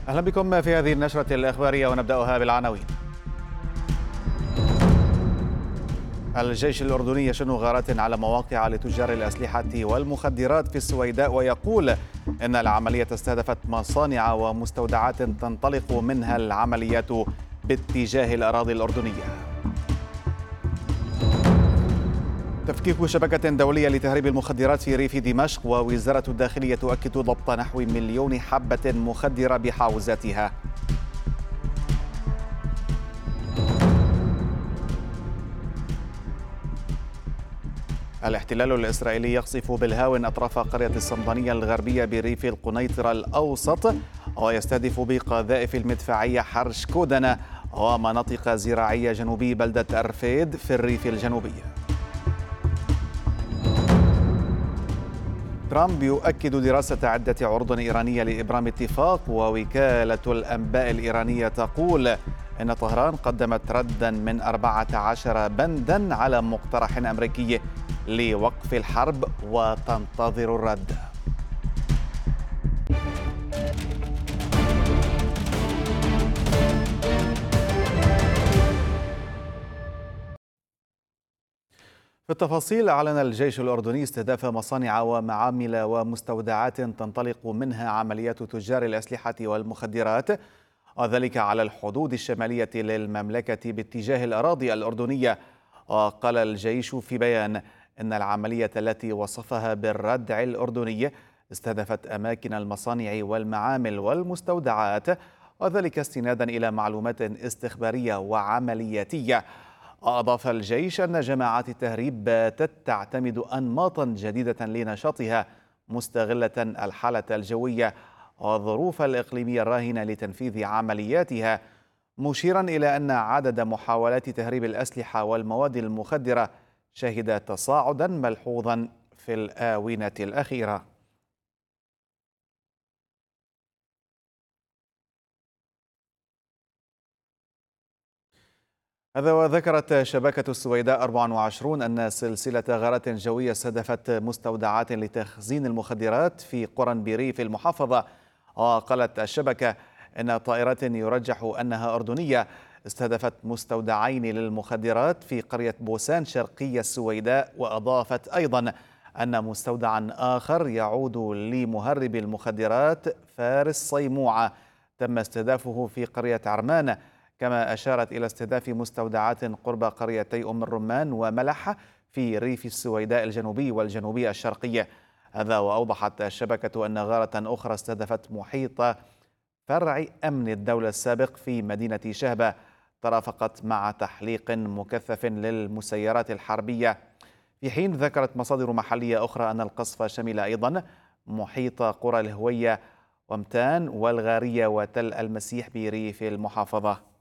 أهلا بكم في هذه النشرة الإخبارية ونبدأها بالعناوين. الجيش الأردني يشن غارات على مواقع لتجار الأسلحة والمخدرات في السويداء ويقول إن العملية استهدفت مصانع ومستودعات تنطلق منها العمليات باتجاه الأراضي الأردنية. تفكيك شبكة دولية لتهريب المخدرات في ريف دمشق، ووزارة الداخلية تؤكد ضبط نحو 1,000,000 حبة مخدرة بحوزتها. الاحتلال الإسرائيلي يقصف بالهاون أطراف قرية الصمدانية الغربية بريف القنيطرة الأوسط، ويستهدف بقذائف المدفعية حرش كودنة ومناطق زراعية جنوبي بلدة أرفيد في الريف الجنوبي. ترامب يؤكد دراسة عدة عروض إيرانية لإبرام اتفاق، ووكالة الأنباء الإيرانية تقول إن طهران قدمت ردا من 14 بندا على مقترح أمريكي لوقف الحرب وتنتظر الرد. في التفاصيل، أعلن الجيش الأردني استهداف مصانع ومعامل ومستودعات تنطلق منها عمليات تجار الأسلحة والمخدرات، وذلك على الحدود الشمالية للمملكة باتجاه الأراضي الأردنية. وقال الجيش في بيان إن العملية التي وصفها بالردع الأردني استهدفت أماكن المصانع والمعامل والمستودعات، وذلك استنادا إلى معلومات استخبارية وعملياتية. أضاف الجيش أن جماعات التهريب باتت تعتمد أنماطا جديدة لنشاطها، مستغلة الحالة الجوية والظروف الإقليمية الراهنة لتنفيذ عملياتها، مشيرا إلى أن عدد محاولات تهريب الأسلحة والمواد المخدرة شهد تصاعدا ملحوظا في الآونة الأخيرة. هذا وذكرت شبكة السويداء 24 أن سلسلة غارات جوية استهدفت مستودعات لتخزين المخدرات في قرى بريف المحافظة. وقالت الشبكة إن طائرات يرجح أنها أردنية استهدفت مستودعين للمخدرات في قرية بوسان شرقي السويداء. وأضافت أيضا أن مستودعا آخر يعود لمهرب المخدرات فارس صيموعة تم استهدافه في قرية عرمان. كما أشارت إلى استهداف مستودعات قرب قريتي أم الرمان وملح في ريف السويداء الجنوبي والجنوبي الشرقية. هذا وأوضحت الشبكة أن غارة أخرى استهدفت محيط فرع أمن الدولة السابق في مدينة شهبة، ترافقت مع تحليق مكثف للمسيرات الحربية. في حين ذكرت مصادر محلية أخرى أن القصف شمل أيضا محيط قرى الهوية ومتان والغارية وتل المسيح بريف المحافظة.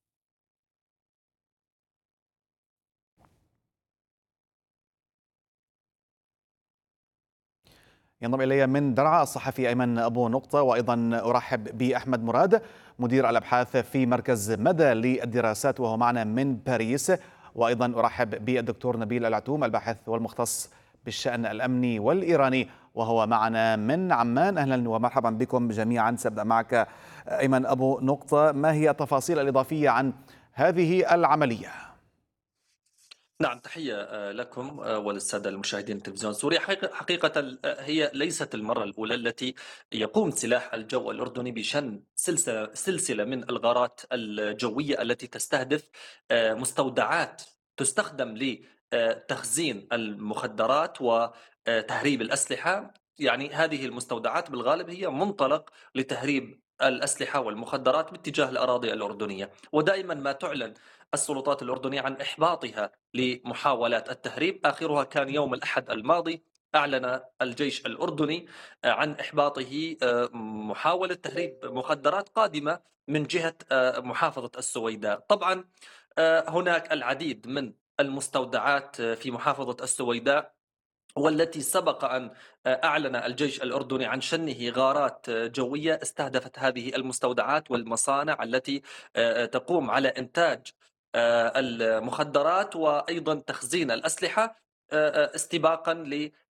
ينضم إلي من درعا الصحفي أيمن أبو نقطة، وأيضا أرحب بأحمد مراد مدير الأبحاث في مركز مدى للدراسات وهو معنا من باريس، وأيضا أرحب بالدكتور نبيل العتوم الباحث والمختص بالشأن الأمني والإيراني وهو معنا من عمان. أهلا ومرحبا بكم جميعا. سأبدأ معك أيمن أبو نقطة، ما هي التفاصيل الإضافية عن هذه العملية؟ نعم، تحية لكم وللسادة المشاهدين التلفزيون السوري. حقيقة هي ليست المرة الأولى التي يقوم سلاح الجو الأردني بشن سلسلة من الغارات الجوية التي تستهدف مستودعات تستخدم لتخزين المخدرات وتهريب الأسلحة. يعني هذه المستودعات بالغالب هي منطلق لتهريب الأسلحة والمخدرات باتجاه الأراضي الأردنية، ودائما ما تعلن السلطات الأردنية عن إحباطها لمحاولات التهريب. آخرها كان يوم الأحد الماضي، أعلن الجيش الأردني عن إحباطه محاولة تهريب مخدرات قادمة من جهة محافظة السويداء. طبعا هناك العديد من المستودعات في محافظة السويداء، والتي سبق أن أعلن الجيش الأردني عن شنه غارات جوية استهدفت هذه المستودعات والمصانع التي تقوم على إنتاج المخدرات وأيضا تخزين الأسلحة، استباقا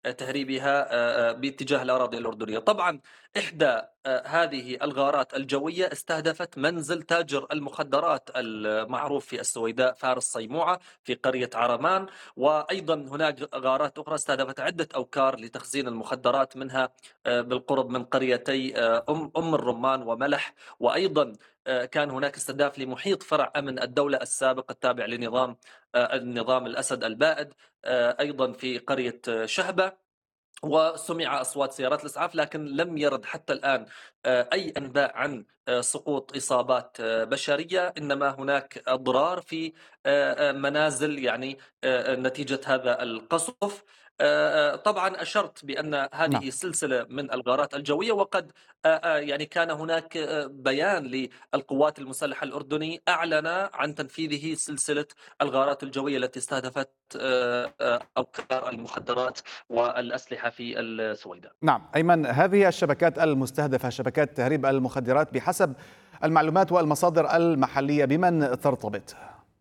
تهريبها باتجاه الأراضي الأردنية. طبعا إحدى هذه الغارات الجوية استهدفت منزل تاجر المخدرات المعروف في السويداء فارس صيموعة في قرية عرمان، وأيضا هناك غارات أخرى استهدفت عدة أوكار لتخزين المخدرات، منها بالقرب من قريتي أم الرمان وملح. وأيضا كان هناك استهداف لمحيط فرع أمن الدولة السابق التابع لنظام النظام الأسد البائد، أيضا في قرية شهبة. وسمع أصوات سيارات الإسعاف، لكن لم يرد حتى الآن أي أنباء عن سقوط إصابات بشرية، إنما هناك أضرار في منازل يعني نتيجة هذا القصف. طبعا أشرت بأن نعم. هذه سلسلة من الغارات الجوية، وقد يعني كان هناك بيان للقوات المسلحة الأردني أعلن عن تنفيذه سلسلة الغارات الجوية التي استهدفت أوكار المخدرات والأسلحة في السويداء. نعم أيمن، هذه الشبكات المستهدفة شبكات تهريب المخدرات بحسب المعلومات والمصادر المحلية بمن ترتبط؟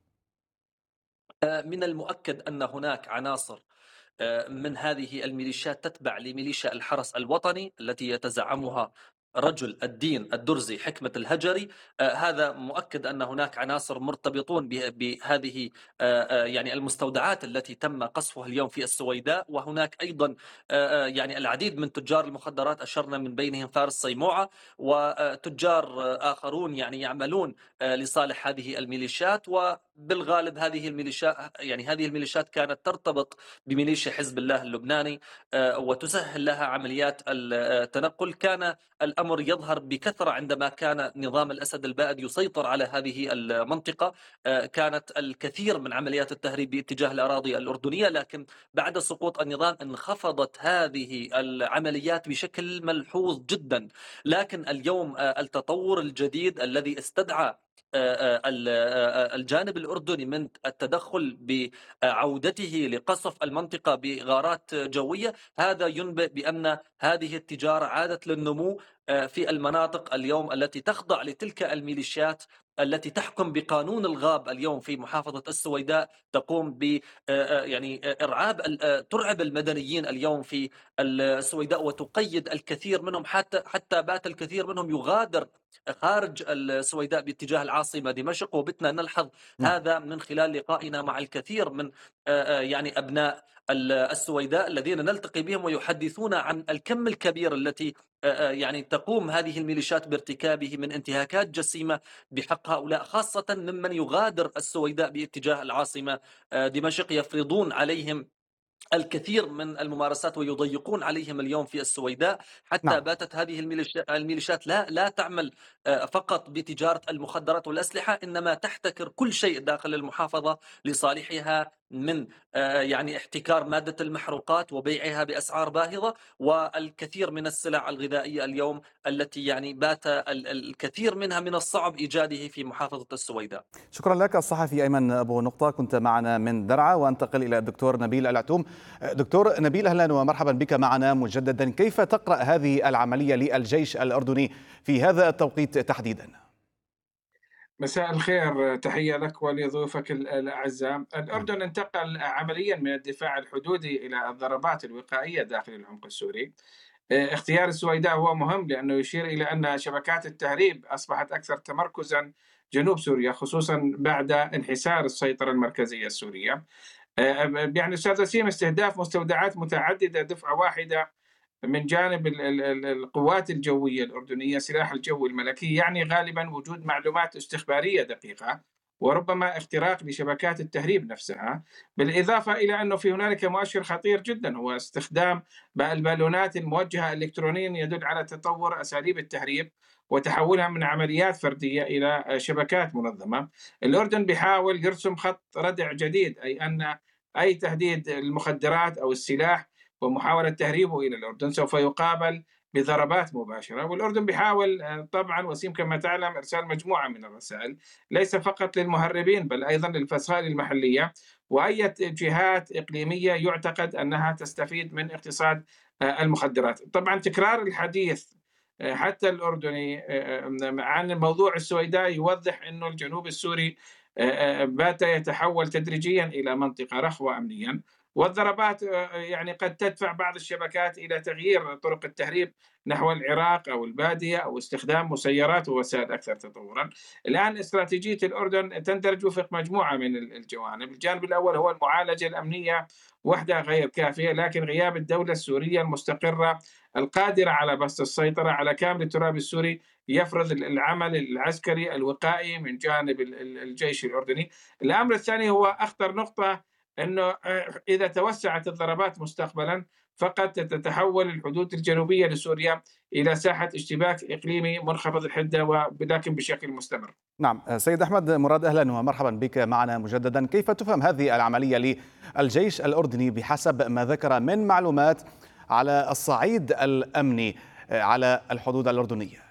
من المؤكد أن هناك عناصر من هذه الميليشيات تتبع لميليشيا الحرس الوطني التي يتزعمها رجل الدين الدرزي حكمة الهجري. هذا مؤكد أن هناك عناصر مرتبطون بهذه يعني المستودعات التي تم قصفها اليوم في السويداء. وهناك أيضا يعني العديد من تجار المخدرات، أشرنا من بينهم فارس صيموعة وتجار آخرون يعني يعملون لصالح هذه الميليشيات. وبالغالب هذه الميليشيات كانت ترتبط بميليشيا حزب الله اللبناني وتسهل لها عمليات التنقل. كان الأمر يظهر بكثرة عندما كان نظام الأسد البائد يسيطر على هذه المنطقة. كانت الكثير من عمليات التهريب باتجاه الأراضي الأردنية، لكن بعد سقوط النظام انخفضت هذه العمليات بشكل ملحوظ جدا. لكن اليوم التطور الجديد الذي استدعى الجانب الأردني من التدخل بعودته لقصف المنطقة بغارات جوية، هذا ينبئ بأن هذه التجارة عادت للنمو في المناطق اليوم التي تخضع لتلك الميليشيات التي تحكم بقانون الغاب اليوم في محافظة السويداء، تقوم ب يعني ترعب المدنيين اليوم في السويداء وتقيد الكثير منهم، حتى بات الكثير منهم يغادر خارج السويداء باتجاه العاصمة دمشق. وبتنا نلحظ نعم. هذا من خلال لقائنا مع الكثير من يعني أبناء السويداء الذين نلتقي بهم ويحدثون عن الكم الكبير التي يعني تقوم هذه الميليشيات بارتكابه من انتهاكات جسيمة بحق هؤلاء، خاصة ممن يغادر السويداء باتجاه العاصمة دمشق. يفرضون عليهم الكثير من الممارسات ويضيقون عليهم اليوم في السويداء، حتى نعم. باتت هذه الميليشيات لا تعمل فقط بتجارة المخدرات والأسلحة، إنما تحتكر كل شيء داخل المحافظة لصالحها، من يعني احتكار مادة المحروقات وبيعها بأسعار باهظة، والكثير من السلع الغذائية اليوم التي يعني بات الكثير منها من الصعب إيجاده في محافظة السويداء. شكرا لك الصحفي أيمن أبو نقطة، كنت معنا من درعا. وانتقل إلى الدكتور نبيل العتوم. دكتور نبيل، أهلا ومرحبا بك معنا مجددا. كيف تقرأ هذه العملية للجيش الأردني في هذا التوقيت تحديدا؟ مساء الخير، تحية لك ولضيوفك الأعزاء. الأردن انتقل عمليا من الدفاع الحدودي إلى الضربات الوقائية داخل العمق السوري. اختيار السويداء هو مهم لأنه يشير إلى أن شبكات التهريب أصبحت أكثر تمركزا جنوب سوريا، خصوصا بعد انحسار السيطرة المركزية السورية. يعني أستاذ وسيم، استهداف مستودعات متعددة دفعة واحدة من جانب القوات الجوية الأردنية، سلاح الجو الملكي، يعني غالبا وجود معلومات استخبارية دقيقة وربما اختراق لشبكات التهريب نفسها. بالإضافة إلى أنه في هنالك مؤشر خطير جدا، هو استخدام البالونات الموجهة إلكترونيا، يدل على تطور أساليب التهريب وتحولها من عمليات فردية إلى شبكات منظمة. الأردن بيحاول يرسم خط ردع جديد، أي أن أي تهديد المخدرات أو السلاح ومحاولة تهريبه إلى الأردن سوف يقابل بضربات مباشرة. والأردن بيحاول طبعا وسيم كما تعلم إرسال مجموعة من الرسائل، ليس فقط للمهربين بل أيضا للفصائل المحلية وأي جهات إقليمية يعتقد أنها تستفيد من اقتصاد المخدرات. طبعا تكرار الحديث حتى الأردني عن موضوع السويداء يوضح أنه الجنوب السوري بات يتحول تدريجيا إلى منطقة رخوة أمنيا، والضربات يعني قد تدفع بعض الشبكات إلى تغيير طرق التهريب نحو العراق أو البادية أو استخدام مسيرات ووسائل أكثر تطورًا. الآن استراتيجية الأردن تندرج وفق مجموعة من الجوانب. الجانب الأول هو المعالجة الأمنية وحدها غير كافية، لكن غياب الدولة السورية المستقرة القادرة على بسط السيطرة على كامل التراب السوري يفرض العمل العسكري الوقائي من جانب الجيش الأردني. الأمر الثاني هو أخطر نقطة، أنه إذا توسعت الضربات مستقبلا فقد تتحول الحدود الجنوبية لسوريا إلى ساحة اشتباك إقليمي منخفض الحدة ولكن بشكل مستمر. نعم، سيد أحمد مراد، أهلا ومرحبا بك معنا مجددا. كيف تفهم هذه العملية للجيش الأردني بحسب ما ذكر من معلومات على الصعيد الأمني على الحدود الأردنية؟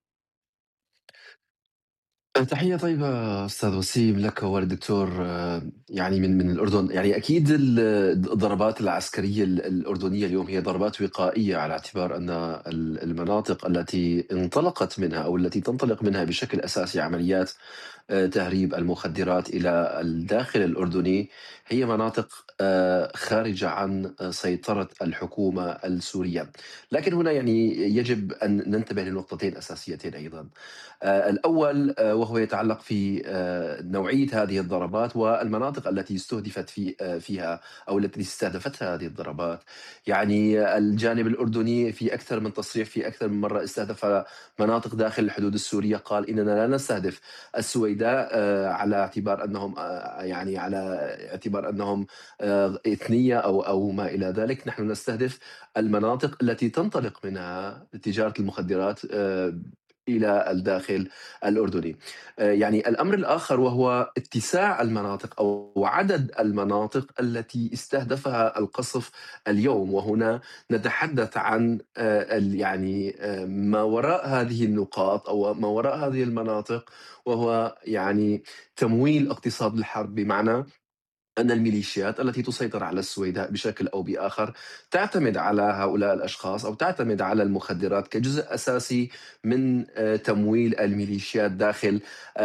تحية طيبة أستاذ وسيم لك وللدكتور يعني من الأردن. يعني أكيد الضربات العسكرية الأردنية اليوم هي ضربات وقائية، على اعتبار أن المناطق التي انطلقت منها أو التي تنطلق منها بشكل أساسي عمليات تهريب المخدرات إلى الداخل الأردني هي مناطق خارجة عن سيطرة الحكومة السورية. لكن هنا يعني يجب أن ننتبه لنقطتين أساسيتين أيضا. الأول وهو يتعلق في نوعية هذه الضربات والمناطق التي استهدفت فيها أو التي استهدفتها هذه الضربات. يعني الجانب الأردني في أكثر من تصريح في أكثر من مرة استهدف مناطق داخل الحدود السورية، قال إننا لا نستهدف السويداء على اعتبار أنهم يعني على اعتبار أنهم إثنية أو ما إلى ذلك. نحن نستهدف المناطق التي تنطلق منها تجارة المخدرات إلى الداخل الأردني. يعني الأمر الآخر وهو اتساع المناطق أو عدد المناطق التي استهدفها القصف اليوم، وهنا نتحدث عن يعني ما وراء هذه النقاط أو ما وراء هذه المناطق، وهو يعني تمويل اقتصاد الحرب. بمعنى أن الميليشيات التي تسيطر على السويداء بشكل أو بآخر تعتمد على هؤلاء الأشخاص أو تعتمد على المخدرات كجزء أساسي من تمويل الميليشيات داخل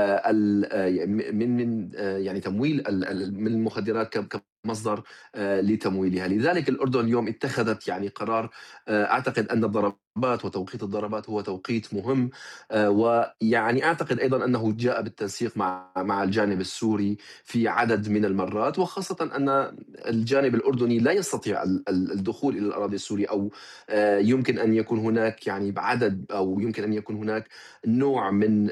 من يعني تمويل من المخدرات كمصدر لتمويلها. لذلك الأردن اليوم اتخذت يعني قرار. أعتقد أن الضربات وتوقيت الضربات هو توقيت مهم، ويعني أعتقد أيضا أنه جاء بالتنسيق مع الجانب السوري في عدد من المرات، وخاصة أن الجانب الأردني لا يستطيع الدخول إلى الأراضي السورية، أو يمكن أن يكون هناك يعني بعدد أو يمكن أن يكون هناك نوع من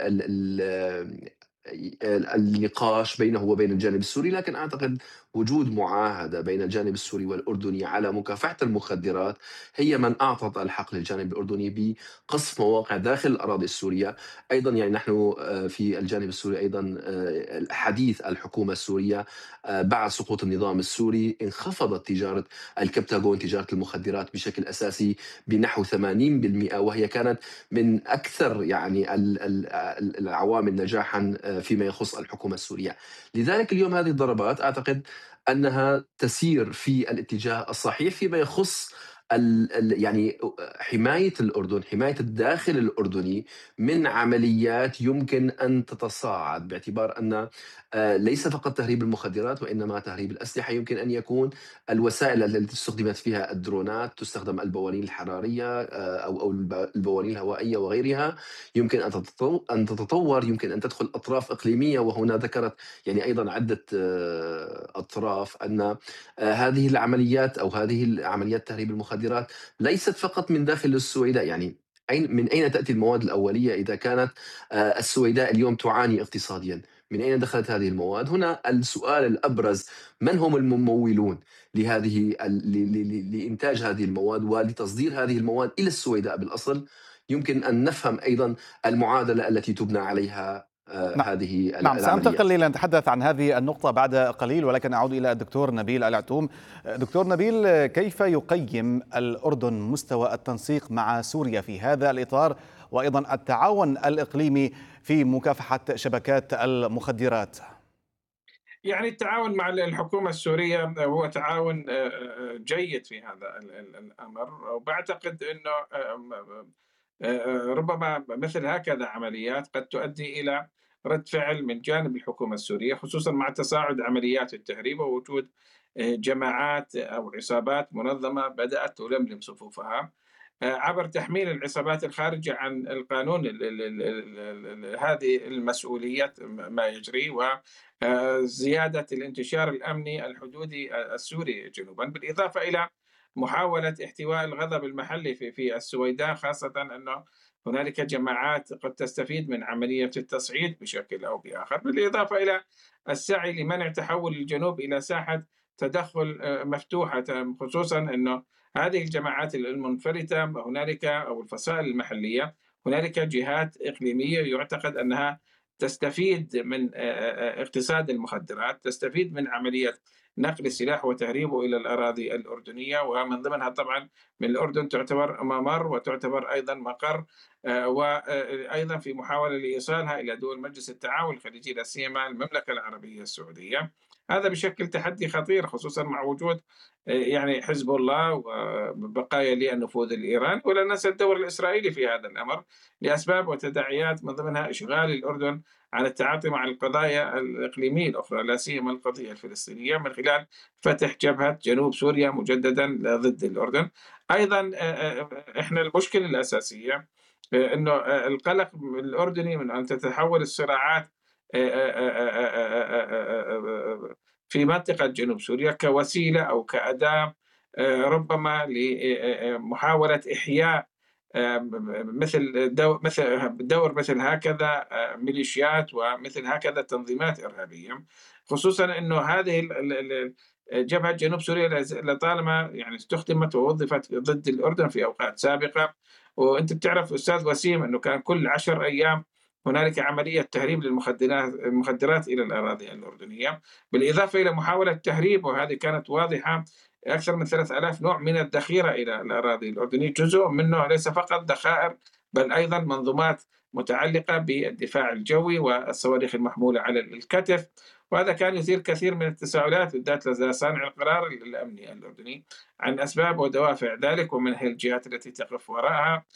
النقاش بينه وبين الجانب السوري. لكن أعتقد وجود معاهدة بين الجانب السوري والأردني على مكافحة المخدرات هي من أعطت الحق للجانب الأردني بقصف مواقع داخل الأراضي السورية. أيضا يعني نحن في الجانب السوري أيضا حديث الحكومة السورية بعد سقوط النظام السوري انخفضت تجارة الكبتاغون، تجارة المخدرات بشكل أساسي بنحو 80%، وهي كانت من أكثر يعني العوامل نجاحا فيما يخص الحكومة السورية. لذلك اليوم هذه الضربات أعتقد أنها تسير في الاتجاه الصحيح فيما يخص يعني حماية الأردن، حماية الداخل الأردني من عمليات يمكن أن تتصاعد، باعتبار أن ليس فقط تهريب المخدرات وإنما تهريب الأسلحة. يمكن أن يكون الوسائل التي استخدمت فيها الدرونات، تستخدم البوالين الحرارية أو البوالين الهوائية وغيرها، يمكن أن تتطور، يمكن أن تدخل أطراف إقليمية. وهنا ذكرت يعني أيضا عدة أطراف أن هذه العمليات أو هذه العمليات تهريب المخدرات ليست فقط من داخل السويداء. يعني من أين تأتي المواد الأولية إذا كانت السويداء اليوم تعاني اقتصاديا؟ من أين دخلت هذه المواد؟ هنا السؤال الأبرز: من هم الممولون لإنتاج هذه المواد ولتصدير هذه المواد إلى السويداء بالأصل؟ يمكن أن نفهم أيضا المعادلة التي تبنى عليها هذه نعم، سأنتقل العمليات. لنتحدث عن هذه النقطة بعد قليل، ولكن أعود إلى الدكتور نبيل العتوم. دكتور نبيل، كيف يقيم الأردن مستوى التنسيق مع سوريا في هذا الإطار، وأيضا التعاون الإقليمي في مكافحة شبكات المخدرات؟ يعني التعاون مع الحكومة السورية هو تعاون جيد في هذا الأمر، وبعتقد أنه ربما مثل هكذا عمليات قد تؤدي إلى رد فعل من جانب الحكومة السورية، خصوصا مع تصاعد عمليات التهريب ووجود جماعات أو عصابات منظمة بدأت تلملم صفوفها عبر تحميل العصابات الخارجة عن القانون هذه المسؤوليات ما يجري، وزيادة الانتشار الأمني الحدودي السوري جنوبا، بالإضافة إلى محاولة احتواء الغضب المحلي في السويداء، خاصة أنه هنالك جماعات قد تستفيد من عملية التصعيد بشكل أو بآخر، بالإضافة إلى السعي لمنع تحول الجنوب إلى ساحة تدخل مفتوحة، خصوصا أنه هذه الجماعات المنفلتة هنالك أو الفصائل المحلية، هنالك جهات إقليمية يعتقد أنها تستفيد من اقتصاد المخدرات، تستفيد من عملية نقل السلاح وتهريبه إلى الأراضي الأردنية، ومن ضمنها طبعا من الأردن تعتبر ممر وتعتبر أيضا مقر، وأيضا في محاولة لإيصالها إلى دول مجلس التعاون الخليجي، لا سيما المملكة العربية السعودية. هذا بشكل تحدي خطير، خصوصا مع وجود يعني حزب الله وبقايا للنفوذ الإيراني، ولا ننسى الدور الإسرائيلي في هذا الأمر لأسباب وتداعيات، من ضمنها إشغال الأردن عن التعاطي مع القضايا الإقليمية الأخرى، لا سيما القضية الفلسطينية، من خلال فتح جبهة جنوب سوريا مجددا ضد الأردن. أيضا إحنا المشكلة الأساسية أنه القلق الأردني من أن تتحول الصراعات في منطقة جنوب سوريا كوسيلة أو كأداة ربما لمحاولة إحياء مثل دور مثل هكذا ميليشيات ومثل هكذا تنظيمات إرهابية، خصوصا أنه هذه جبهة جنوب سوريا لطالما يعني استخدمت ووظفت ضد الأردن في أوقات سابقة. وأنت بتعرف أستاذ وسيم أنه كان كل 10 أيام هنالك عملية تهريب للمخدرات إلى الأراضي الأردنية، بالإضافة إلى محاولة تهريب، وهذه كانت واضحة، أكثر من 3000 نوع من الذخيرة إلى الأراضي الأردنية، جزء منه ليس فقط ذخائر بل أيضا منظومات متعلقة بالدفاع الجوي والصواريخ المحمولة على الكتف، وهذا كان يثير كثير من التساؤلات بالذات لدى صانع القرار الأمني الأردني عن أسباب ودوافع ذلك ومن هي الجهات التي تقف وراءها،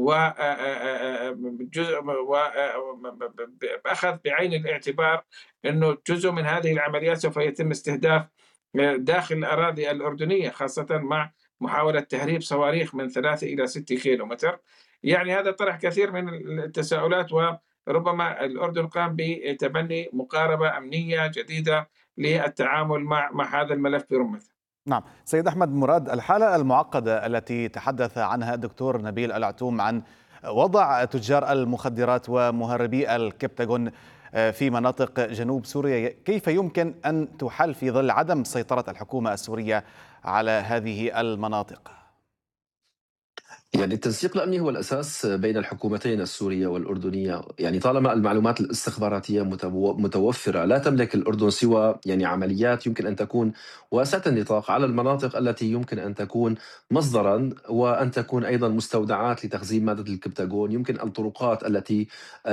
وأخذ بعين الاعتبار أنه جزء من هذه العمليات سوف يتم استهداف داخل الأراضي الأردنية، خاصة مع محاولة تهريب صواريخ من 3 إلى 6 كيلومتر. يعني هذا طرح كثير من التساؤلات، وربما الأردن قام بتبني مقاربة أمنية جديدة للتعامل مع هذا الملف برمته. نعم سيد أحمد مراد، الحالة المعقدة التي تحدث عنها الدكتور نبيل العتوم عن وضع تجار المخدرات ومهربي الكبتاغون في مناطق جنوب سوريا، كيف يمكن أن تحل في ظل عدم سيطرة الحكومة السورية على هذه المناطق؟ يعني التنسيق الأمني هو الأساس بين الحكومتين السورية والأردنية. يعني طالما المعلومات الاستخباراتية متوفرة، لا تملك الأردن سوى يعني عمليات يمكن أن تكون واسعة النطاق على المناطق التي يمكن أن تكون مصدرا وأن تكون أيضا مستودعات لتخزين مادة الكبتاغون. يمكن الطرقات التي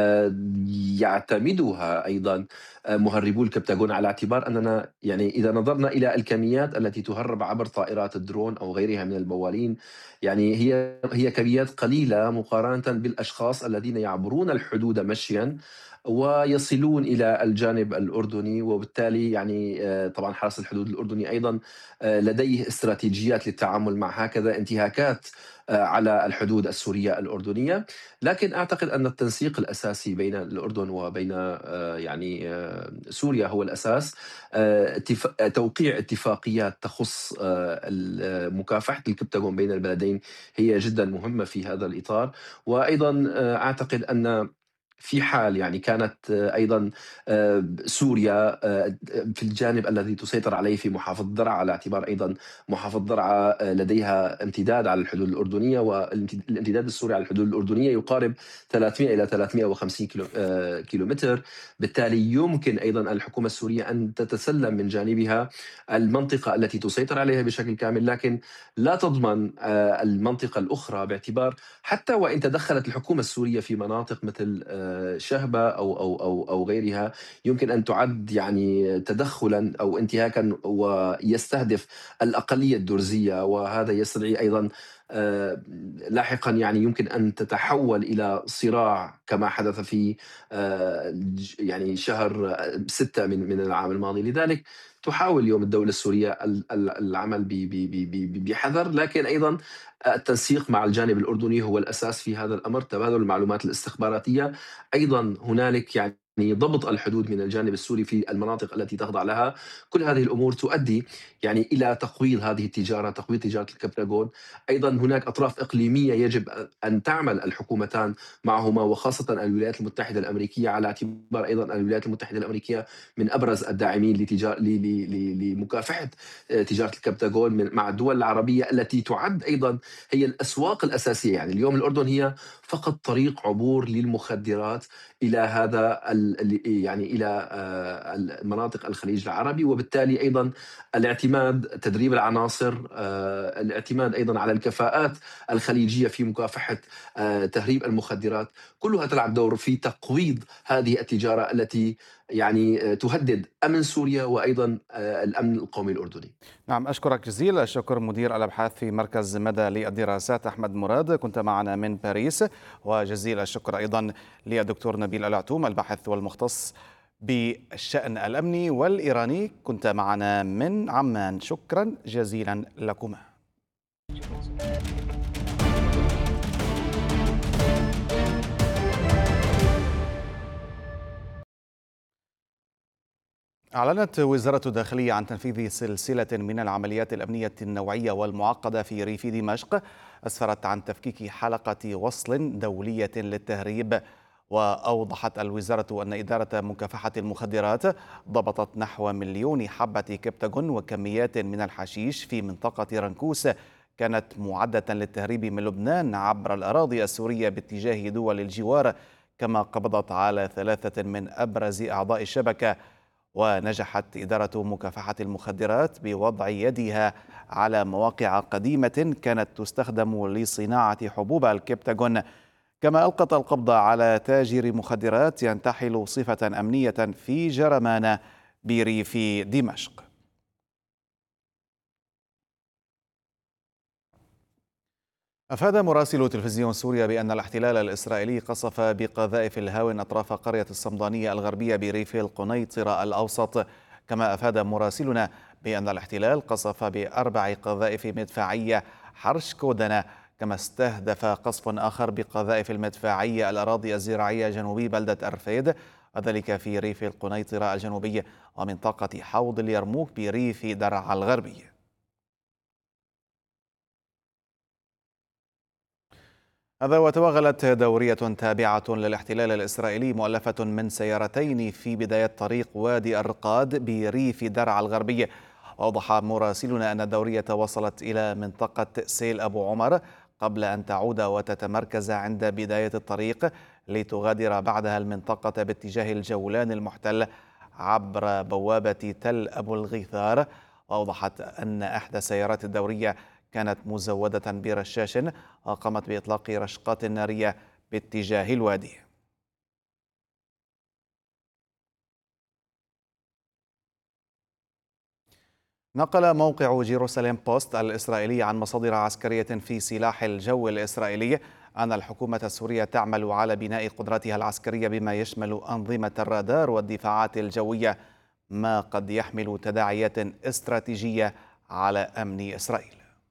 يعتمدها أيضا مهربو الكبتاغون، على اعتبار أننا يعني إذا نظرنا إلى الكميات التي تهرب عبر طائرات الدرون أو غيرها من الموالين، يعني هي كميات قليلة مقارنة بالأشخاص الذين يعبرون الحدود مشيا ويصلون إلى الجانب الأردني. وبالتالي يعني طبعا حرس الحدود الأردني أيضا لديه استراتيجيات للتعامل مع هكذا انتهاكات على الحدود السورية الأردنية. لكن أعتقد أن التنسيق الأساسي بين الأردن وبين يعني سوريا هو الأساس. توقيع اتفاقيات تخص مكافحة الكبتاغون بين البلدين هي جدا مهمة في هذا الإطار. وأيضا أعتقد أن في حال يعني كانت أيضا سوريا في الجانب الذي تسيطر عليه في محافظة درعا، على اعتبار أيضا محافظة درعا لديها امتداد على الحدود الأردنية، والامتداد السوري على الحدود الأردنية يقارب 300 إلى 350 كيلومتر. بالتالي يمكن أيضا الحكومة السورية أن تتسلم من جانبها المنطقة التي تسيطر عليها بشكل كامل، لكن لا تضمن المنطقة الأخرى، باعتبار حتى وإن تدخلت الحكومة السورية في مناطق مثل شهبة أو غيرها يمكن أن تعد يعني تدخلا أو انتهاكا ويستهدف الأقلية الدرزية، وهذا يستدعي أيضا لاحقا يعني يمكن أن تتحول إلى صراع كما حدث في يعني شهر 6 من العام الماضي. لذلك تحاول اليوم الدولة السورية العمل بحذر، لكن أيضا التنسيق مع الجانب الأردني هو الأساس في هذا الأمر، تبادل المعلومات الاستخباراتية. أيضا هنالك يعني ضبط الحدود من الجانب السوري في المناطق التي تخضع لها. كل هذه الأمور تؤدي يعني إلى تقويض هذه التجارة، تقويض تجارة الكبتاغون. أيضا هناك أطراف إقليمية يجب أن تعمل الحكومتان معهما، وخاصة الولايات المتحدة الأمريكية، على اعتبار أيضا الولايات المتحدة الأمريكية من أبرز الداعمين لمكافحة تجارة الكبتاغون مع الدول العربية التي تعد أيضا هي الأسواق الأساسية. يعني اليوم الأردن هي فقط طريق عبور للمخدرات إلى هذا يعني إلى المناطق الخليج العربي، وبالتالي أيضا الاعتماد تدريب العناصر، الاعتماد أيضا على الكفاءات الخليجية في مكافحة تهريب المخدرات، كلها تلعب دور في تقويض هذه التجارة التي يعني تهدد أمن سوريا وأيضا الأمن القومي الأردني. نعم، أشكرك جزيل الشكر مدير الأبحاث في مركز مدى للدراسات أحمد مراد، كنت معنا من باريس. وجزيل الشكر أيضا للدكتور نبيل العتوم الباحث والمختص بالشأن الأمني والإيراني، كنت معنا من عمان. شكرا جزيلا لكما. أعلنت وزارة الداخلية عن تنفيذ سلسلة من العمليات الأمنية النوعية والمعقدة في ريف دمشق أسفرت عن تفكيك حلقة وصل دولية للتهريب. وأوضحت الوزارة أن إدارة مكافحة المخدرات ضبطت نحو 1,000,000 حبة كبتاغون وكميات من الحشيش في منطقة رنكوس كانت معدة للتهريب من لبنان عبر الأراضي السورية باتجاه دول الجوار. كما قبضت على 3 من أبرز أعضاء الشبكة. ونجحت إدارة مكافحة المخدرات بوضع يدها على مواقع قديمة كانت تستخدم لصناعة حبوب الكبتاغون. كما ألقت القبض على تاجر مخدرات ينتحل صفة أمنية في جرمان بريف دمشق. أفاد مراسل تلفزيون سوريا بأن الاحتلال الإسرائيلي قصف بقذائف الهاون أطراف قرية الصمدانية الغربية بريف القنيطرة الأوسط. كما أفاد مراسلنا بأن الاحتلال قصف ب4 قذائف مدفعية حرش كودنة. كما استهدف قصف آخر بقذائف المدفعية الأراضي الزراعية جنوبي بلدة أرفيد، وذلك في ريف القنيطرة الجنوبي ومنطقة حوض اليرموك بريف درعا الغربي. هذا وتوغلت دورية تابعة للاحتلال الإسرائيلي مؤلفة من سيارتين في بداية طريق وادي الرقاد بريف درعا الغربي. وأوضح مراسلنا أن الدورية وصلت إلى منطقة سيل أبو عمر قبل أن تعود وتتمركز عند بداية الطريق لتغادر بعدها المنطقة باتجاه الجولان المحتل عبر بوابة تل أبو الغيثار. وأوضحت أن إحدى سيارات الدورية كانت مزودة برشاش وقامت بإطلاق رشقات نارية باتجاه الوادي. نقل موقع جيروساليم بوست الإسرائيلي عن مصادر عسكرية في سلاح الجو الإسرائيلي أن الحكومة السورية تعمل على بناء قدراتها العسكرية بما يشمل أنظمة الرادار والدفاعات الجوية، ما قد يحمل تداعيات استراتيجية على أمن إسرائيل.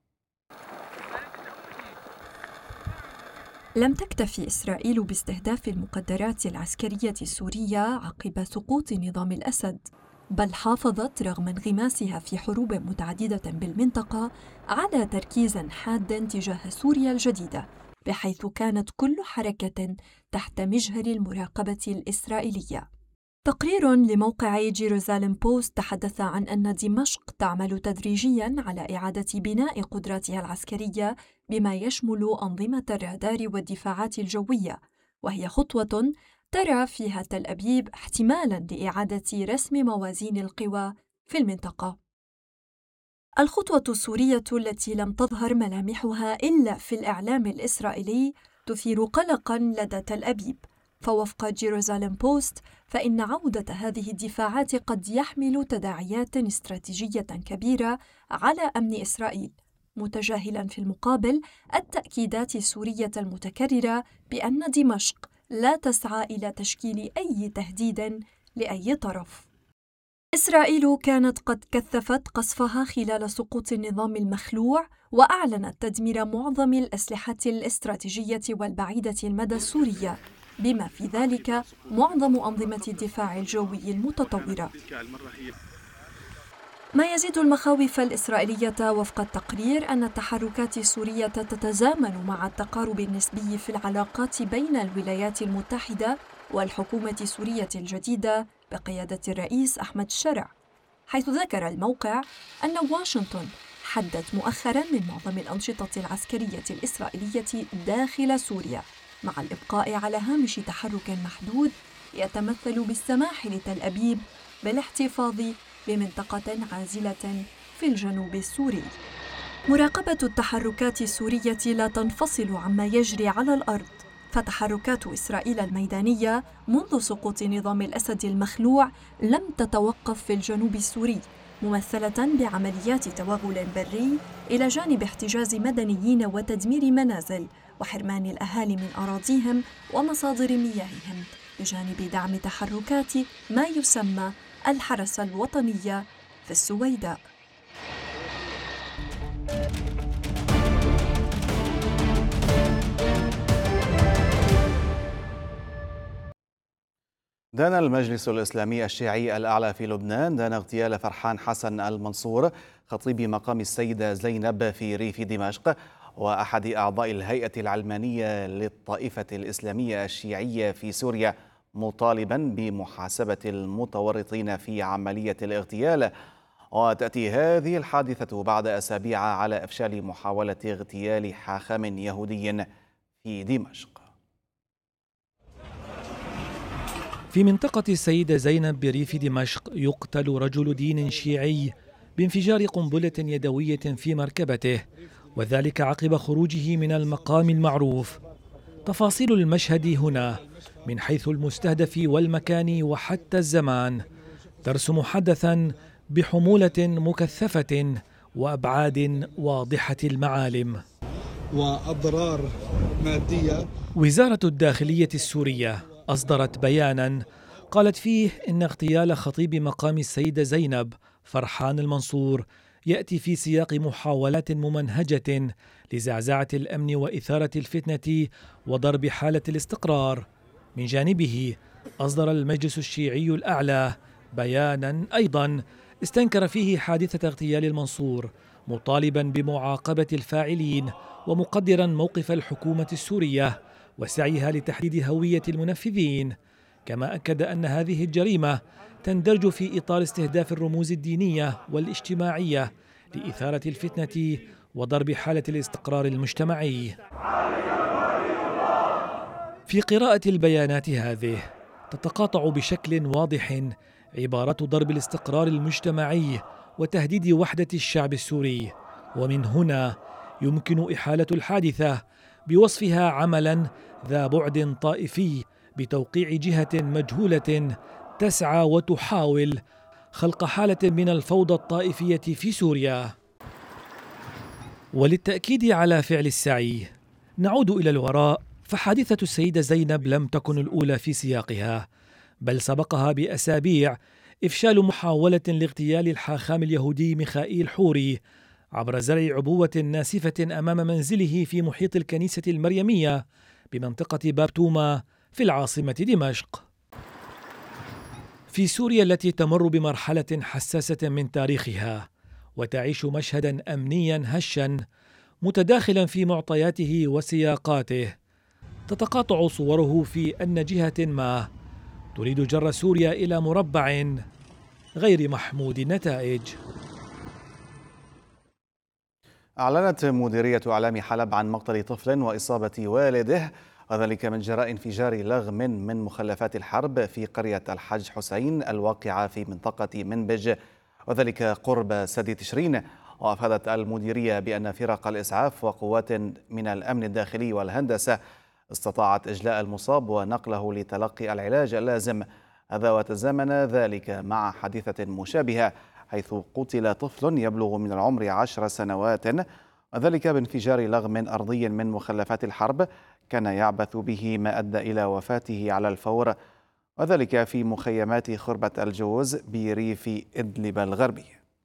لم تكتفي إسرائيل باستهداف المقدرات العسكرية السورية عقب سقوط نظام الأسد، بل حافظت رغم انغماسها في حروب متعددة بالمنطقة على تركيز حاد تجاه سوريا الجديدة، بحيث كانت كل حركة تحت مجهر المراقبة الإسرائيلية. تقرير لموقع جيروساليم بوست تحدث عن أن دمشق تعمل تدريجياً على إعادة بناء قدراتها العسكرية بما يشمل أنظمة الرادار والدفاعات الجوية، وهي خطوة ترى فيها تل أبيب احتمالاً لإعادة رسم موازين القوى في المنطقة. الخطوة السورية التي لم تظهر ملامحها إلا في الإعلام الإسرائيلي تثير قلقاً لدى تل أبيب، فوفق جيروساليم بوست فإن عودة هذه الدفاعات قد يحمل تداعيات استراتيجية كبيرة على أمن إسرائيل، متجاهلا في المقابل التأكيدات السورية المتكررة بأن دمشق لا تسعى إلى تشكيل أي تهديد لأي طرف. إسرائيل كانت قد كثفت قصفها خلال سقوط النظام المخلوع، وأعلنت تدمير معظم الأسلحة الاستراتيجية والبعيدة المدى السورية، بما في ذلك معظم أنظمة الدفاع الجوي المتطورة. ما يزيد المخاوف الإسرائيلية وفق التقرير أن التحركات السورية تتزامن مع التقارب النسبي في العلاقات بين الولايات المتحدة والحكومة السورية الجديدة بقيادة الرئيس أحمد الشرع، حيث ذكر الموقع أن واشنطن حدت مؤخراً من معظم الأنشطة العسكرية الإسرائيلية داخل سوريا، مع الإبقاء على هامش تحرك محدود يتمثل بالسماح لتل أبيب بالاحتفاظ بمنطقة عازلة في الجنوب السوري. مراقبة التحركات السورية لا تنفصل عما يجري على الأرض، فتحركات إسرائيل الميدانية منذ سقوط نظام الأسد المخلوع لم تتوقف في الجنوب السوري، ممثلة بعمليات توغل بري إلى جانب احتجاز مدنيين وتدمير منازل وحرمان الأهالي من أراضيهم ومصادر مياههم، بجانب دعم تحركات ما يسمى الحرس الوطنية في السويداء. دان المجلس الإسلامي الشيعي الأعلى في لبنان اغتيال فرحان حسن المنصور خطيب مقام السيدة زينب في ريف دمشق وأحد أعضاء الهيئة العلمانية للطائفة الإسلامية الشيعية في سوريا، مطالبا بمحاسبة المتورطين في عملية الاغتيال. وتأتي هذه الحادثة بعد أسابيع على إفشال محاولة اغتيال حاخام يهودي في دمشق. في منطقة السيدة زينب بريف دمشق يقتل رجل دين شيعي بانفجار قنبلة يدوية في مركبته، وذلك عقب خروجه من المقام المعروف. تفاصيل المشهد هنا من حيث المستهدف والمكان وحتى الزمان ترسم حدثا بحمولة مكثفة وأبعاد واضحة المعالم وأضرار مادية. وزارة الداخلية السورية أصدرت بيانا قالت فيه إن اغتيال خطيب مقام السيدة زينب فرحان المنصور يأتي في سياق محاولات ممنهجة لزعزعة الأمن وإثارة الفتنة وضرب حالة الاستقرار. من جانبه أصدر المجلس الشيعي الأعلى بيانا أيضا استنكر فيه حادثة اغتيال المنصور، مطالبا بمعاقبة الفاعلين ومقدرا موقف الحكومة السورية وسعيها لتحديد هوية المنفذين، كما أكد أن هذه الجريمة تندرج في إطار استهداف الرموز الدينية والاجتماعية لإثارة الفتنة وضرب حالة الاستقرار المجتمعي. في قراءة البيانات هذه تتقاطع بشكل واضح عبارات ضرب الاستقرار المجتمعي وتهديد وحدة الشعب السوري، ومن هنا يمكن إحالة الحادثة بوصفها عملا ذا بعد طائفي بتوقيع جهة مجهولة تسعى وتحاول خلق حالة من الفوضى الطائفية في سوريا. وللتأكيد على فعل السعي نعود إلى الوراء، فحادثة السيدة زينب لم تكن الأولى في سياقها، بل سبقها بأسابيع إفشال محاولة لاغتيال الحاخام اليهودي ميخائيل حوري عبر زرع عبوة ناسفة أمام منزله في محيط الكنيسة المريمية بمنطقة باب توما في العاصمة دمشق. في سوريا التي تمر بمرحلة حساسة من تاريخها وتعيش مشهدا أمنيا هشا متداخلا في معطياته وسياقاته، تتقاطع صوره في أن جهة ما تريد جر سوريا إلى مربع غير محمود النتائج. أعلنت مديرية إعلام حلب عن مقتل طفل وإصابة والده، وذلك من جراء انفجار لغم من مخلفات الحرب في قرية الحج حسين الواقعة في منطقة منبج، وذلك قرب سد تشرين. وأفادت المديرية بأن فرق الإسعاف وقوات من الأمن الداخلي والهندسة استطاعت إجلاء المصاب ونقله لتلقي العلاج اللازم. هذا وتزامن ذلك مع حادثة مشابهة حيث قتل طفل يبلغ من العمر 10 سنوات، وذلك بانفجار لغم أرضي من مخلفات الحرب كان يعبث به، ما أدى إلى وفاته على الفور، وذلك في مخيمات خربة الجوز بريف إدلب الغربي.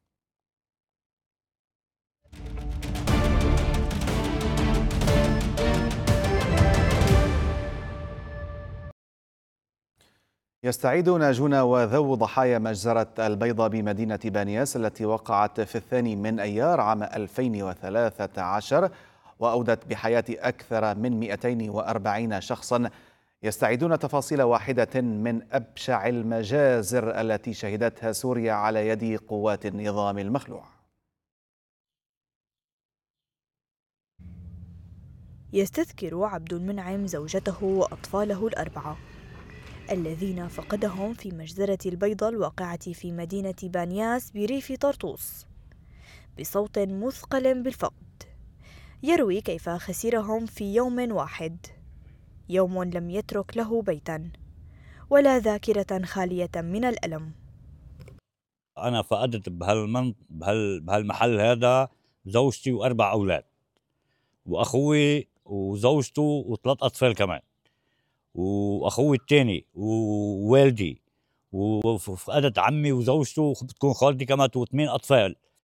يستعيد ناجون وذو ضحايا مجزرة البيضة بمدينة بانياس التي وقعت في 2 من أيار عام 2013 وأودت بحياة أكثر من 240 شخصا، يستعيدون تفاصيل واحدة من أبشع المجازر التي شهدتها سوريا على يد قوات النظام المخلوع. يستذكر عبد المنعم زوجته وأطفاله ال4 الذين فقدهم في مجزرة البيضة الواقعة في مدينة بانياس بريف طرطوس بصوت مثقل بالفقد، يروي كيف خسرهم في يوم واحد، يوم لم يترك له بيتا ولا ذاكرة خالية من الألم. أنا فقدت بهالمحل هذا زوجتي و4 أولاد وأخوي وزوجته و3 أطفال كمان، وأخوي الثاني ووالدي، وفقدت عمي وزوجته بتكون خالتي كمان و8 أطفال.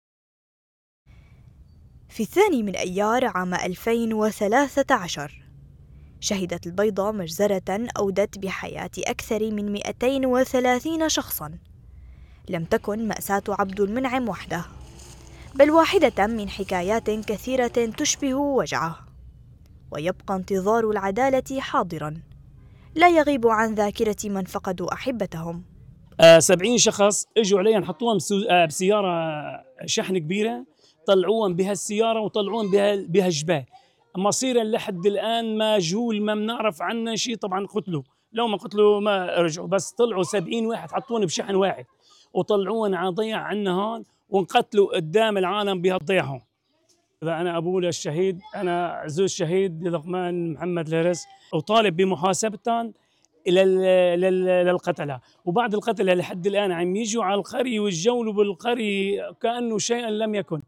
في 2 من أيار عام 2013 شهدت البيضة مجزرة أودت بحياة أكثر من 230 شخصاً. لم تكن مأساة عبد المنعم وحده، بل واحدة من حكايات كثيرة تشبه وجعه، ويبقى انتظار العدالة حاضراً لا يغيب عن ذاكرة من فقدوا أحبتهم. 70 شخص اجوا عليهم حطوهم بسيارة شحن كبيرة، طلعوهم بهالسيارة وطلعوهم بهالجبال، مصيرا لحد الآن مجهول، ما بنعرف عنه شيء. طبعا قتلوا، لو ما قتلوا ما رجعوا، بس طلعوا 70 واحد حطوهم بشحن واحد وطلعوهم على ضيع عنا هون وانقتلوا قدام العالم بهالضيع هون. أنا أبو للشهيد، أنا عزوز شهيد لقمان محمد الهرس، وطالب بمحاسبتهم للقتلة، وبعد القتلة لحد الآن عم يجوا على القرية ويتجولوا بالقرية كأنه شيئا لم يكن.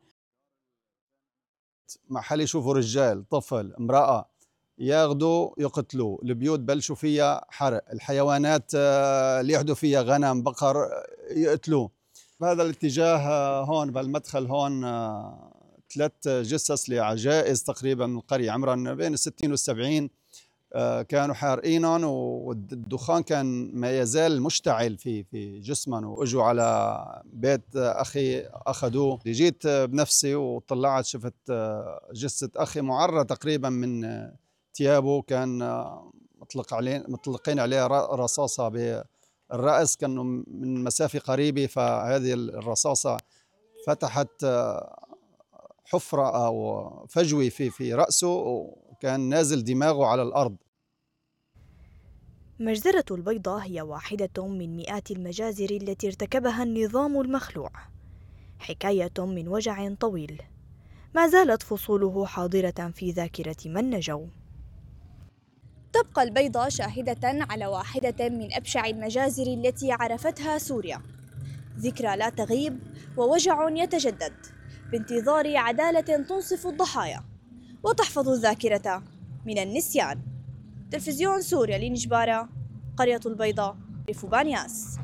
محل يشوفوا رجال، طفل، امرأة ياخذوا يقتلوا، البيوت بلشوا فيها حرق، الحيوانات اللي يحدوا فيها غنم بقر يقتلوا. بهذا الاتجاه هون بالمدخل هون 3 جثث لعجائز تقريبا من القرية عمرهم بين 60 و70 كانوا حارقينهم، والدخان كان ما يزال مشتعل في جسمهم، واجوا على بيت اخي اخذوه. جيت بنفسي وطلعت شفت جثة اخي معرى تقريبا من ثيابه، كان مطلقين عليه رصاصة بالرأس، كانوا من مسافة قريبة، فهذه الرصاصة فتحت حفرة أو فجوة في رأسه وكان نازل دماغه على الأرض. مجزرة البيضة هي واحدة من مئات المجازر التي ارتكبها النظام المخلوع، حكاية من وجع طويل ما زالت فصوله حاضرة في ذاكرة من نجوا. تبقى البيضة شاهدة على واحدة من أبشع المجازر التي عرفتها سوريا، ذكرى لا تغيب ووجع يتجدد بانتظار عدالة تنصف الضحايا وتحفظ الذاكرة من النسيان. تلفزيون سوريا لنجبارة، قرية البيضاء، ريف بانياس.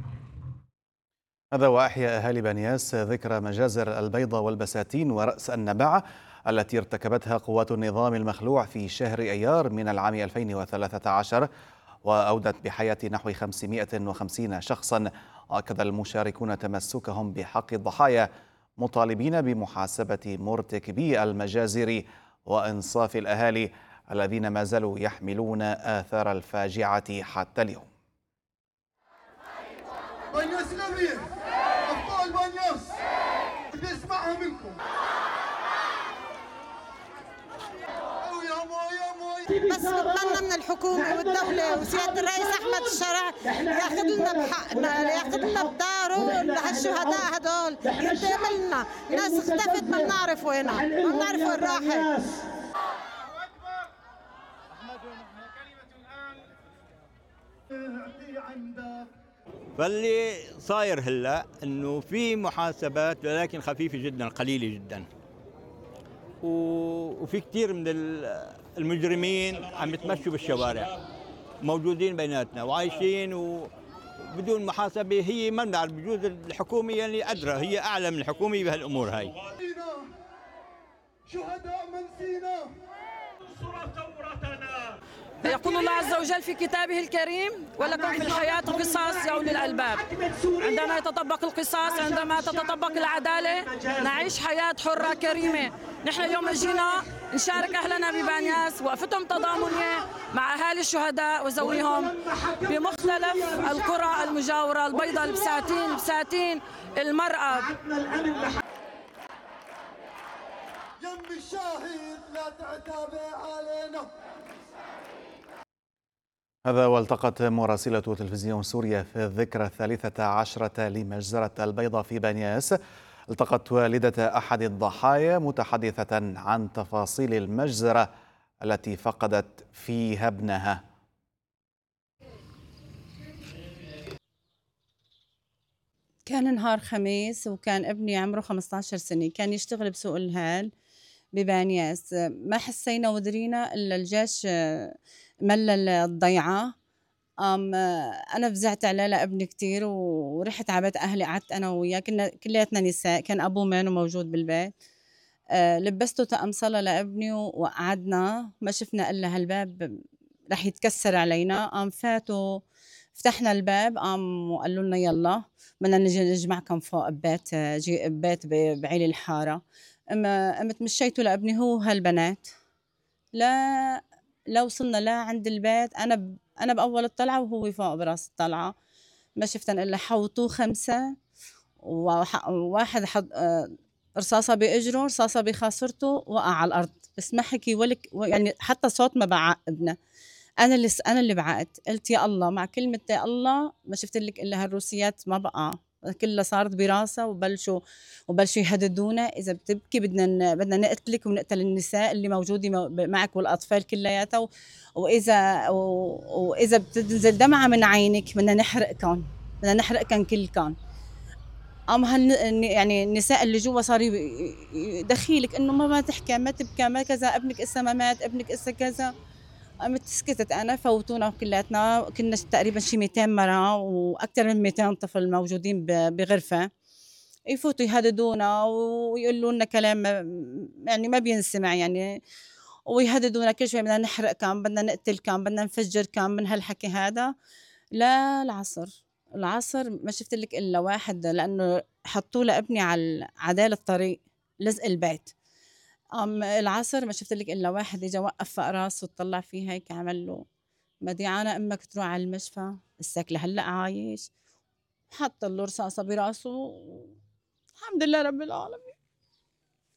هذا وأحيا أهالي بانياس ذكرى مجازر البيضة والبساتين ورأس النبع التي ارتكبتها قوات النظام المخلوع في شهر أيار من العام 2013 وأودت بحياة نحو 550 شخصا. أكد المشاركون تمسكهم بحق الضحايا، مطالبين بمحاسبة مرتكبي المجازر وإنصاف الأهالي الذين ما زالوا يحملون آثار الفاجعة حتى اليوم. بانياس الأمير، أبطال بانياس، بدي أسمعها منكم. بس نتمنى من الحكومة والدولة وسيادة الرئيس أحمد الشرع ياخذ لنا بحقنا، ياخذ لنا بداره لهالشهداء هدول، ينتقم لنا. ناس اختفت ما بنعرف وينها، ما بنعرف وين راحت. فاللي صاير هلا انه في محاسبات ولكن خفيفه جدا قليله جدا. وفي كثير من المجرمين عم يتمشوا بالشوارع موجودين بيناتنا وعايشين وبدون محاسبة. هي ما بنعرف، بجوز الحكومة يعني أدرى، هي أعلى من الحكومة بهالأمور هاي. شهداء من سينا يقول الله عز وجل في كتابه الكريم: ولكم في الحياة قصاص يا أولي الألباب. عندما يتطبق القصاص، عندما تتطبق العدالة، نعيش حياة حرة كريمة. نحن اليوم جينا نشارك أهلنا ببانياس وقفتهم تضامنية مع أهالي الشهداء وذويهم بمختلف القرى المجاورة، البيضاء، البساتين، المرأة. يم الشاهد لا تعتابي علينا. هذا والتقت مراسلة تلفزيون سوريا في الذكرى 13 لمجزرة البيضاء في بانياس. التقت والدة أحد الضحايا متحدثة عن تفاصيل المجزرة التي فقدت فيها ابنها. كان نهار خميس وكان ابني عمره 15 سنة، كان يشتغل بسوق الهال ببانياس. ما حسينا ودرينا إلا الجيش ملل الضيعة. أنا فزعت عليه لابني كتير ورحت على بيت أهلي، قعدت أنا وياه، كنا كلياتنا نساء، كان أبوه مانو موجود بالبيت. لبسته طقم صلاة لابني وقعدنا، ما شفنا إلا هالباب رح يتكسر علينا. قام فاتوا، فتحنا الباب، قام وقالوا لنا يلا بدنا نجي نجمعكم فوق ببيت بعيل الحارة. قمت مشيته لابني هو هالبنات، لا وصلنا لا عند البيت. أنا بأول الطلعة وهو فوق براس الطلعة، ما شفتن إلا حوطوه 5، وواحد حط رصاصة بإجره، رصاصة بخاصرته، وقع على الأرض. بس ما حكي يعني حتى صوت ما بعقبنا. أنا اللي بعقت، قلت يا الله، مع كلمة يا الله ما شفت لك إلا هالروسيات ما بقى، كلها صارت براسها وبلشوا يهددونا: إذا بتبكي بدنا نقتلك ونقتل النساء اللي موجودة معك والأطفال كلياتها، وإذا بتنزل دمعة من عينك بدنا نحرقكم كلكم. يعني النساء اللي جوا صاروا يدخيلك إنه ما تحكي، ما تبكي، ما كذا، ابنك إسا ما مات، ابنك إسا كذا. قمت سكتت أنا، فوتونا كلياتنا، كنا تقريبا شي 200 مرة وأكثر من 200 طفل موجودين بغرفة. يفوتوا يهددونا ويقولوا لنا كلام يعني ما بينسمع يعني، ويهددونا كل شوي: بدنا نحرقكم، بدنا نقتلكم، بدنا نفجركم، من هالحكي هذا. لا العصر ما شفت لك إلا واحد، لأنه حطوا لابني على عدال الطريق لزق البيت. العصر ما شفت لك إلا واحد إجا وقف فوق راسه وطلع فيه هيك، عمل له: مديعانة أمك تروح على المشفى، السك لهلأ عايش. حط له رصاصة براسه. الحمد لله رب العالمين.